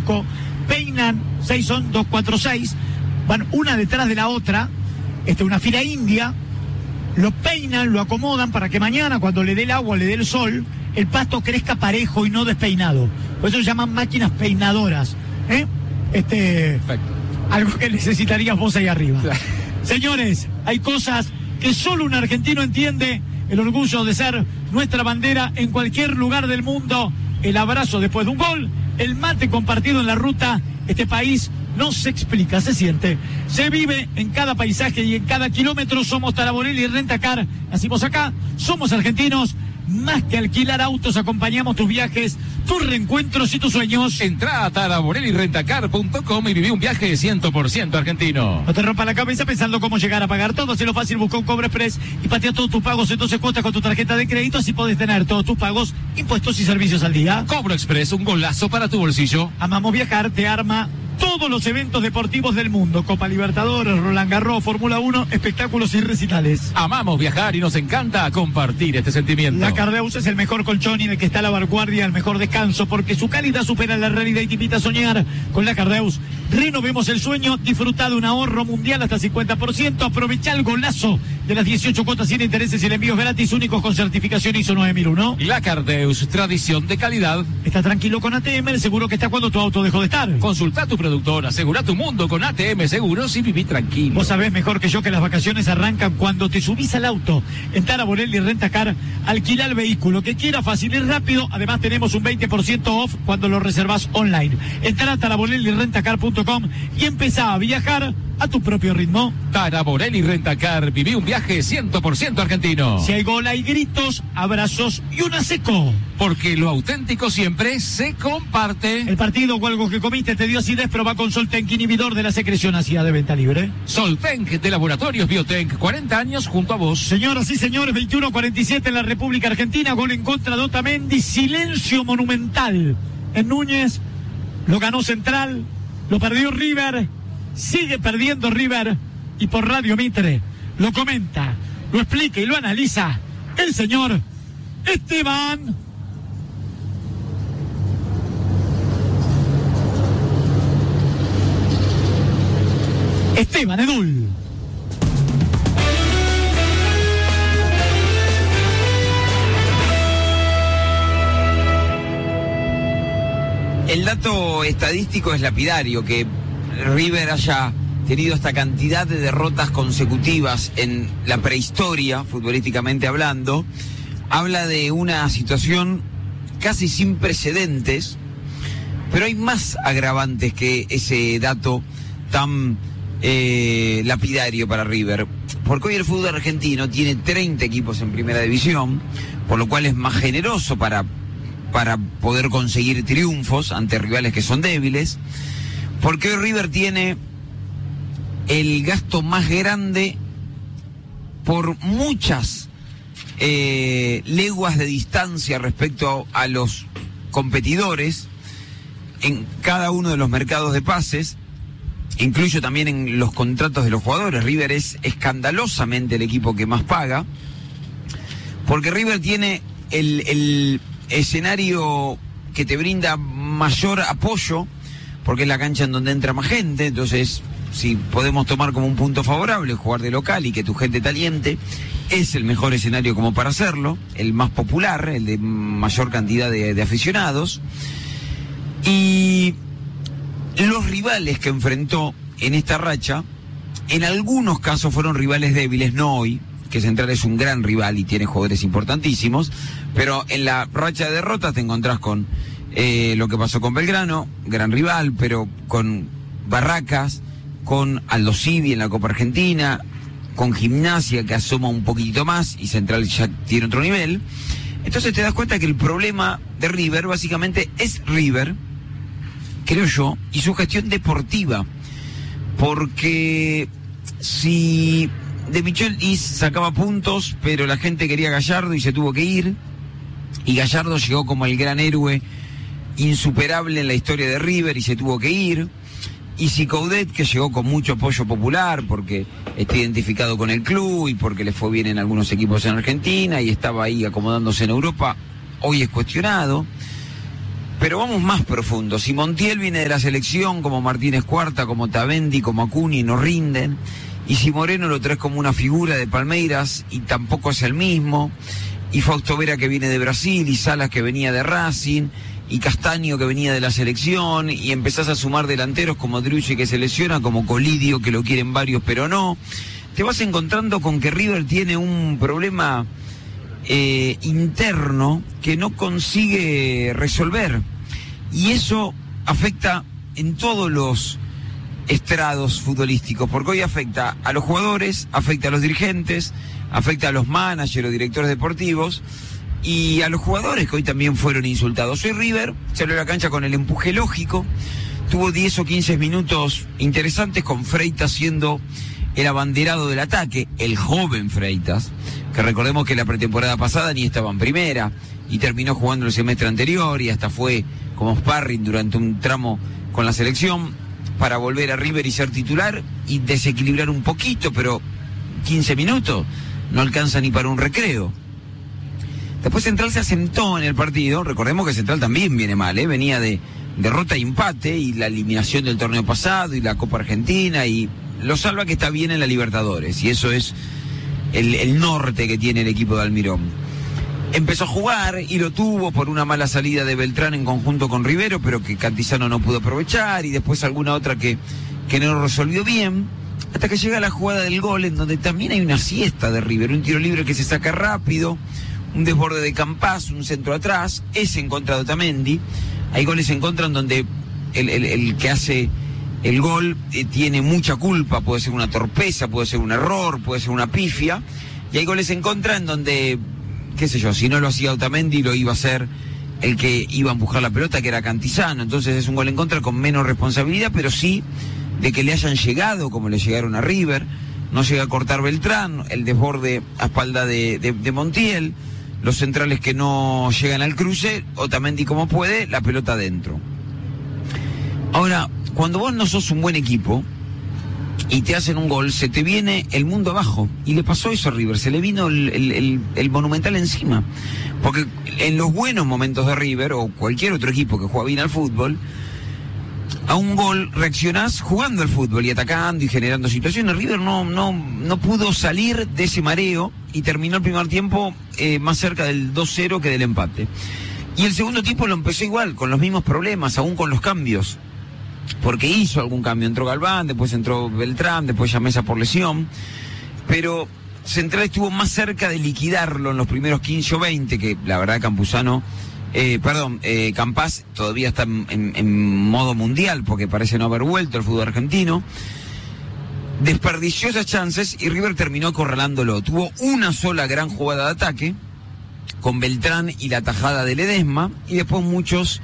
5, peinan, 6 son 2, 4, 6, van una detrás de la otra, una fila india, lo peinan, lo acomodan para que mañana, cuando le dé el agua, le dé el sol, el pasto crezca parejo y no despeinado. Por eso se llaman máquinas peinadoras. Algo que necesitarías vos ahí arriba. Señores, hay cosas que solo un argentino entiende. El orgullo de ser nuestra bandera en cualquier lugar del mundo. El abrazo después de un gol. El mate compartido en la ruta. Este país no se explica, se siente. Se vive en cada paisaje y en cada kilómetro. Somos Taraborelli y Rentacar. Nacimos acá. Somos argentinos. Más que alquilar autos, acompañamos tus viajes, tus reencuentros y tus sueños. Entrá a taraborellirentacar.com y viví un viaje 100% argentino. No te rompas la cabeza pensando cómo llegar a pagar todo. Hazlo fácil, busca un Cobro Express y patea todos tus pagos en 12 cuotas con tu tarjeta de crédito. Así podés tener todos tus pagos, impuestos y servicios al día. Cobro Express, un golazo para tu bolsillo. Amamos viajar, te arma todos los eventos deportivos del mundo. Copa Libertadores, Roland Garros, Fórmula 1, espectáculos y recitales. Amamos viajar y nos encanta compartir este sentimiento. La Cardeus es el mejor colchón y en el que está la vanguardia, el mejor descanso, porque su calidad supera la realidad y te invita a soñar. Con la Cardeus renovemos el sueño, disfruta de un ahorro mundial hasta 50%, aprovecha el golazo de las 18 cuotas sin intereses y el envío es gratis, únicos con certificación ISO 9001. La Cardeus, tradición de calidad. Está tranquilo con ATM, el seguro que está cuando tu auto dejó de estar. Consulta tu productor, asegura tu mundo con ATM Seguros y viví tranquilo. Vos sabés mejor que yo que las vacaciones arrancan cuando te subís al auto. En Taraborelli Rentacar, alquila el vehículo que quiera, fácil y rápido. Además tenemos un 20% off cuando lo reservás online. Entrá a taraborellirentacar.com y empezá a viajar a tu propio ritmo. Taraborelli Rentacar, viví un viaje 100% argentino. Si hay gol, hay gritos, abrazos y una seco. Porque lo auténtico siempre se comparte. El partido o algo que comiste te dio acidez, proba con Soltenk, inhibidor de la secreción ácida de venta libre. Soltenk de Laboratorios Biotech, 40 años junto a vos. Señoras y señores, 21-47 en la República Argentina, gol en contra de Otamendi, silencio monumental. En Núñez, lo ganó Central, lo perdió River, sigue perdiendo River, y por Radio Mitre lo comenta, lo explica y lo analiza el señor Esteban Edul. El dato estadístico es lapidario, que River haya tenido esta cantidad de derrotas consecutivas en la prehistoria, futbolísticamente hablando. Habla de una situación casi sin precedentes, pero hay más agravantes que ese dato tan lapidario para River, porque hoy el fútbol argentino tiene 30 equipos en primera división, por lo cual es más generoso para poder conseguir triunfos ante rivales que son débiles, porque hoy River tiene el gasto más grande por muchas leguas de distancia respecto a los competidores en cada uno de los mercados de pases. Incluyo también en los contratos de los jugadores. River es escandalosamente el equipo que más paga, porque River tiene el escenario que te brinda mayor apoyo, porque es la cancha en donde entra más gente. Entonces, si podemos tomar como un punto favorable jugar de local y que tu gente te aliente, es el mejor escenario como para hacerlo, el más popular, el de mayor cantidad de aficionados. Y los rivales que enfrentó en esta racha, en algunos casos fueron rivales débiles, no hoy, que Central es un gran rival y tiene jugadores importantísimos, pero en la racha de derrotas te encontrás con lo que pasó con Belgrano, gran rival, pero con Barracas, con Aldo Civi en la Copa Argentina, con Gimnasia que asoma un poquito más y Central ya tiene otro nivel. Entonces te das cuenta que el problema de River básicamente es River, creo yo, y su gestión deportiva, porque si De Michelis sacaba puntos, pero la gente quería a Gallardo y se tuvo que ir, y Gallardo llegó como el gran héroe insuperable en la historia de River y se tuvo que ir, y si Coudet, que llegó con mucho apoyo popular porque está identificado con el club y porque le fue bien en algunos equipos en Argentina y estaba ahí acomodándose en Europa, hoy es cuestionado. Pero vamos más profundo. Si Montiel viene de la selección, como Martínez Cuarta, como Tamendi, como Acuña, y no rinden. Y si Moreno lo traes como una figura de Palmeiras y tampoco es el mismo. Y Fausto Vera que viene de Brasil, y Salas que venía de Racing, y Castaño que venía de la selección, y empezás a sumar delanteros como Driussi que se lesiona, como Colidio que lo quieren varios pero no. Te vas encontrando con que River tiene un problema interno que no consigue resolver, y eso afecta en todos los estrados futbolísticos, porque hoy afecta a los jugadores, afecta a los dirigentes, afecta a los managers o directores deportivos y a los jugadores que hoy también fueron insultados. Hoy River salió a la cancha con el empuje lógico, tuvo 10 o 15 minutos interesantes con Freitas siendo el abanderado del ataque, el joven Freitas, que recordemos que la pretemporada pasada ni estaba en primera y terminó jugando el semestre anterior y hasta fue como sparring durante un tramo con la selección para volver a River y ser titular y desequilibrar un poquito, pero 15 minutos no alcanza ni para un recreo. Después Central se asentó en el partido, recordemos que Central también viene mal, venía de derrota e empate y la eliminación del torneo pasado y la Copa Argentina, y lo salva que está bien en la Libertadores, y eso es el norte que tiene el equipo de Almirón. Empezó a jugar y lo tuvo por una mala salida de Beltrán en conjunto con Rivero, pero que Cantizano no pudo aprovechar, y después alguna otra que no lo resolvió bien, hasta que llega la jugada del gol, en donde también hay una siesta de River, un tiro libre que se saca rápido, un desborde de Campás, un centro atrás, ese en contra de Otamendi. Hay goles en contra en donde el que hace el gol tiene mucha culpa, puede ser una torpeza, puede ser un error, puede ser una pifia, y hay goles en contra en donde, qué sé yo, si no lo hacía Otamendi lo iba a hacer el que iba a empujar la pelota, que era Cantizano. Entonces es un gol en contra con menos responsabilidad, pero sí de que le hayan llegado como le llegaron a River. No llega a cortar Beltrán, el desborde a espalda de Montiel, los centrales que no llegan al cruce, Otamendi como puede, la pelota adentro. Ahora, cuando vos no sos un buen equipo y te hacen un gol, se te viene el mundo abajo, y le pasó eso a River, se le vino el Monumental encima, porque en los buenos momentos de River o cualquier otro equipo que juega bien al fútbol, a un gol reaccionás jugando al fútbol y atacando y generando situaciones. River no pudo salir de ese mareo y terminó el primer tiempo más cerca del 2-0 que del empate. Y el segundo tiempo lo empezó igual, con los mismos problemas, aún con los cambios, porque hizo algún cambio. Entró Galván, después entró Beltrán, después ya Mesa por lesión, pero Central estuvo más cerca de liquidarlo en los primeros 15 o 20, que la verdad Campás todavía está en modo mundial, porque parece no haber vuelto al fútbol argentino. Desperdició esas chances y River terminó acorralándolo. Tuvo una sola gran jugada de ataque con Beltrán y la tajada de Ledesma, y después muchos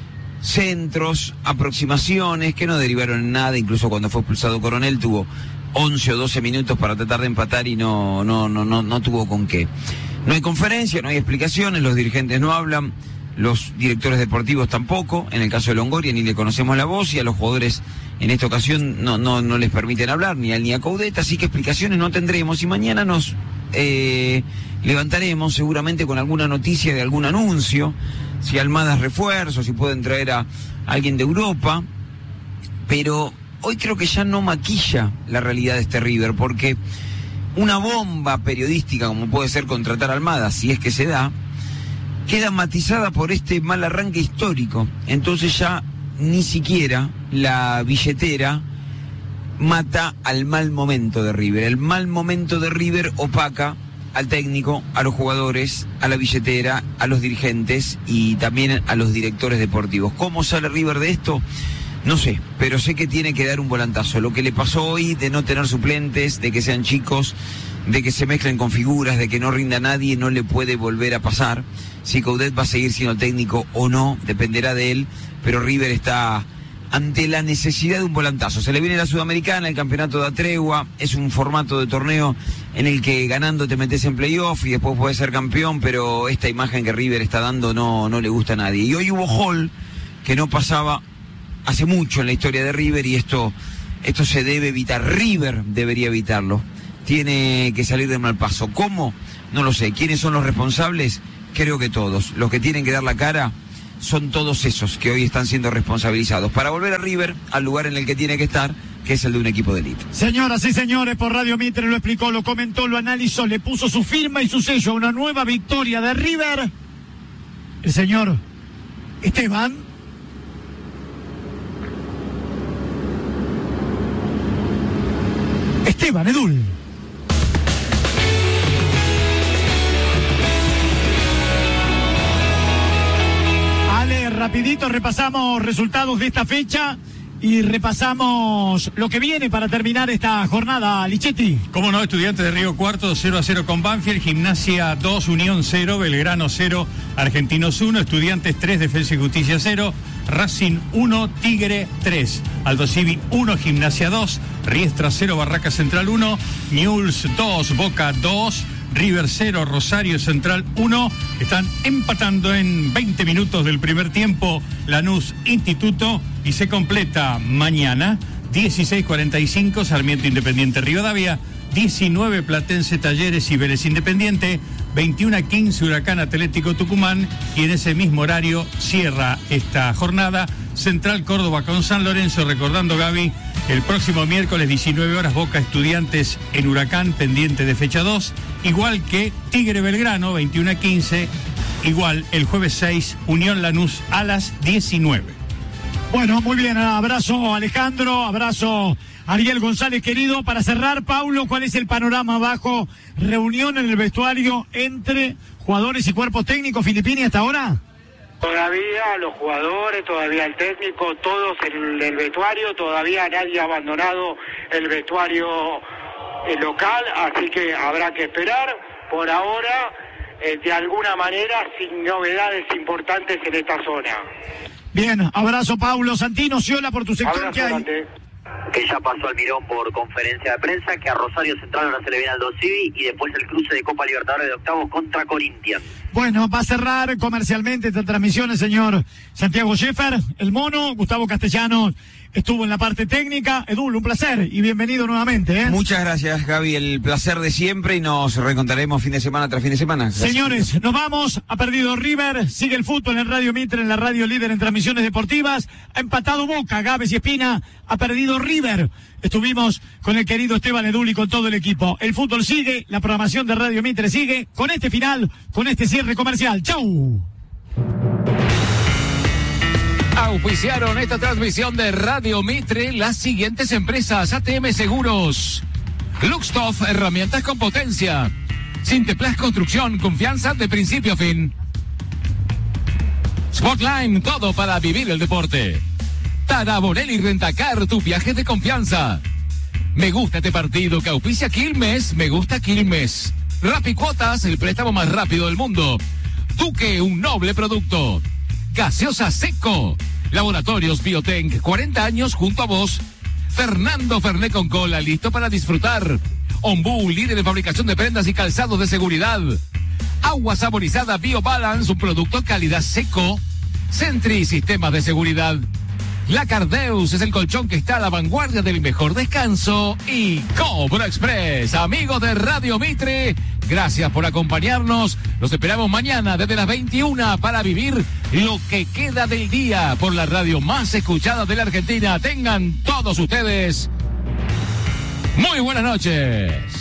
centros, aproximaciones que no derivaron en nada. Incluso cuando fue expulsado Coronel tuvo 11 o 12 minutos para tratar de empatar y no tuvo con qué. No hay conferencia, no hay explicaciones, los dirigentes no hablan, los directores deportivos tampoco. En el caso de Longoria ni le conocemos la voz, y a los jugadores en esta ocasión no les permiten hablar, ni a él ni a Coudet, así que explicaciones no tendremos, y mañana nos levantaremos seguramente con alguna noticia de algún anuncio, si Almada es refuerzo, si pueden traer a alguien de Europa, pero hoy creo que ya no maquilla la realidad de este River, porque una bomba periodística como puede ser contratar a Almada, si es que se da, queda matizada por este mal arranque histórico. Entonces ya ni siquiera la billetera mata al mal momento de River. El mal momento de River opaca al técnico, a los jugadores, a la billetera, a los dirigentes y también a los directores deportivos. ¿Cómo sale River de esto? No sé, pero sé que tiene que dar un volantazo. Lo que le pasó hoy de no tener suplentes, de que sean chicos, de que se mezclen con figuras, de que no rinda nadie, no le puede volver a pasar. Si Coudet va a seguir siendo técnico o no, dependerá de él, pero River está ante la necesidad de un volantazo. Se le viene la Sudamericana, el campeonato da tregua, es un formato de torneo en el que ganando te metes en playoff y después puedes ser campeón, pero esta imagen que River está dando no le gusta a nadie. Y hoy hubo Hall, que no pasaba hace mucho en la historia de River, y esto se debe evitar. River debería evitarlo. Tiene que salir del mal paso. ¿Cómo? No lo sé. ¿Quiénes son los responsables? Creo que todos. Los que tienen que dar la cara son todos esos que hoy están siendo responsabilizados para volver a River al lugar en el que tiene que estar, que es el de un equipo de élite. Señoras y señores, por Radio Mitre lo explicó, lo comentó, lo analizó, le puso su firma y su sello a una nueva victoria de River. El señor Esteban Edul. Ale, rapidito repasamos resultados de esta fecha y repasamos lo que viene para terminar esta jornada, Lichetti. Cómo no, Estudiantes de Río Cuarto 0-0 con Banfield, Gimnasia 2, Unión 0, Belgrano 0, Argentinos 1, Estudiantes 3, Defensa y Justicia 0, Racing 1, Tigre 3, Aldo Civi 1, Gimnasia 2, Riestra 0, Barraca Central 1, Newell's 2, Boca 2, River 0, Rosario Central 1. Están empatando en 20 minutos del primer tiempo Lanús Instituto y se completa mañana 16:45 Sarmiento Independiente Rivadavia, 19 Platense Talleres y Vélez Independiente, 21:15 Huracán Atlético Tucumán y en ese mismo horario cierra esta jornada Central Córdoba con San Lorenzo. Recordando, Gaby, el próximo miércoles 19 horas Boca Estudiantes en Huracán pendiente de fecha 2, igual que Tigre Belgrano 21:15, igual el jueves 6 Unión Lanús a las 19. Bueno, muy bien, abrazo Alejandro, abrazo Ariel González, querido. Para cerrar, Paulo, ¿cuál es el panorama bajo reunión en el vestuario entre jugadores y cuerpo técnico Filippini hasta ahora? Todavía los jugadores, todavía el técnico, todos en el vestuario, todavía nadie ha abandonado el vestuario local, así que habrá que esperar. Por ahora, de alguna manera, sin novedades importantes en esta zona. Bien, abrazo Paulo. Santino, Ciola, por tu sector, Abrazo, ¿qué hay? Dante. Que ya pasó Almirón por conferencia de prensa, que a Rosario Central ahora se le viene Aldo Civi y después el cruce de Copa Libertadores de octavos contra Corinthians. Bueno, va a cerrar comercialmente esta transmisión el señor Santiago Scheffer, el mono. Gustavo Castellanos estuvo en la parte técnica. Edul, un placer y bienvenido nuevamente. Muchas gracias, Gaby, el placer de siempre y nos reencontraremos fin de semana tras fin de semana. Gracias. Señores, nos vamos. Ha perdido River, sigue el fútbol en Radio Mitre, en la radio líder en transmisiones deportivas. Ha empatado Boca, Gávez y Espina. Ha perdido River. Estuvimos con el querido Esteban Edul y con todo el equipo. El fútbol sigue, la programación de Radio Mitre sigue, con este final, con este cierre comercial. ¡Chau! Auspiciaron esta transmisión de Radio Mitre las siguientes empresas: ATM Seguros, Luxtoff, herramientas con potencia, Sinteplas Construcción, confianza de principio a fin, Sportline, todo para vivir el deporte, Tarabonelli Rentacar, tu viaje de confianza. Me gusta este partido que auspicia Quilmes, me gusta Quilmes. Rapicuotas, el préstamo más rápido del mundo. Duque, un noble producto. Gaseosa Seco. Laboratorios Biotenc, 40 años junto a vos. Fernando Fernet con cola, listo para disfrutar. Ombú, líder de fabricación de prendas y calzados de seguridad. Agua saborizada BioBalance, un producto calidad seco. Sentry, sistemas de seguridad. La Cardeus es el colchón que está a la vanguardia del mejor descanso. Y Cobra Express, amigos de Radio Mitre, gracias por acompañarnos. Los esperamos mañana desde las 21 para vivir lo que queda del día por la radio más escuchada de la Argentina. Tengan todos ustedes muy buenas noches.